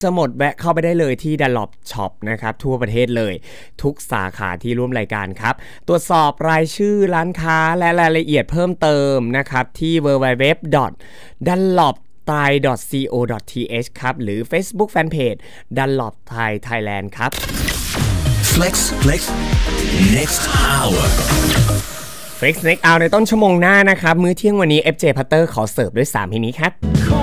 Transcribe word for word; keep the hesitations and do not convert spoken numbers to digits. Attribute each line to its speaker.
Speaker 1: จะหมดแวะเข้าไปได้เลยที่ Dunlop Shop นะครับทั่วประเทศเลยทุกสาขาที่ร่วมรายการครับตรวจสอบรายชื่อร้านค้าและรายละเอียดเพิ่มเติมนะครับที่ ดับเบิลยู ดับเบิลยู ดับเบิลยู ดอท ดันลอปไทย ดอท ซี โอ ดอท ที เอช ครับหรือ Facebook Fanpage Dunlop Thai Thailand ครับ
Speaker 2: Flex Flex Next Hour
Speaker 1: Flex Next Hour ในต้นชั่วโมงหน้านะครับมื้อเที่ยงวันนี้ เอฟ เจ Potter ขอเสิร์ฟด้วยสามเพลงนี้ครับ